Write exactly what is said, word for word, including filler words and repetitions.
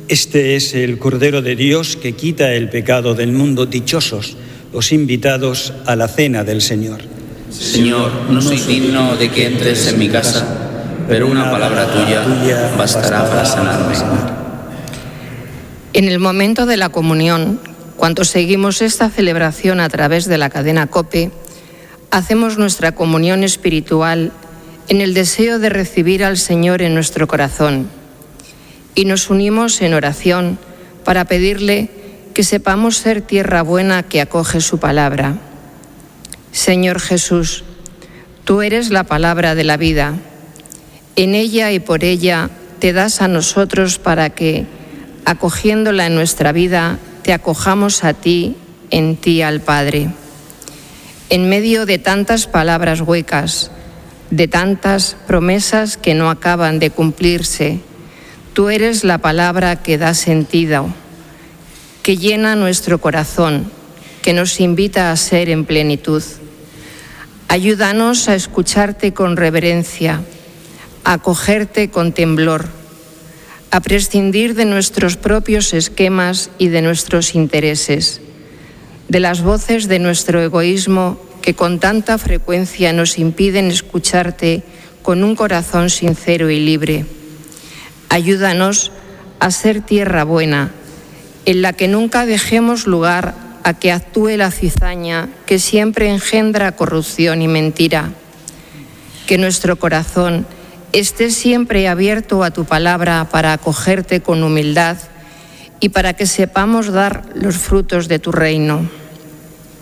Este es el Cordero de Dios que quita el pecado del mundo. Dichosos los invitados a la cena del Señor. Señor, no soy digno de que entres en mi casa, pero una palabra tuya bastará para sanarme. En el momento de la comunión, cuando seguimos esta celebración a través de la cadena COPE, hacemos nuestra comunión espiritual en el deseo de recibir al Señor en nuestro corazón y nos unimos en oración para pedirle que sepamos ser tierra buena que acoge su palabra. Señor Jesús, tú eres la palabra de la vida. En ella y por ella te das a nosotros para que, acogiéndola en nuestra vida, te acojamos a ti, en ti al Padre. En medio de tantas palabras huecas, de tantas promesas que no acaban de cumplirse, tú eres la palabra que da sentido, que llena nuestro corazón, que nos invita a ser en plenitud. Ayúdanos a escucharte con reverencia, a acogerte con temblor, a prescindir de nuestros propios esquemas y de nuestros intereses, de las voces de nuestro egoísmo que con tanta frecuencia nos impiden escucharte con un corazón sincero y libre. Ayúdanos a ser tierra buena, en la que nunca dejemos lugar a que actúe la cizaña que siempre engendra corrupción y mentira. Que nuestro corazón esté siempre abierto a tu palabra para acogerte con humildad y para que sepamos dar los frutos de tu reino.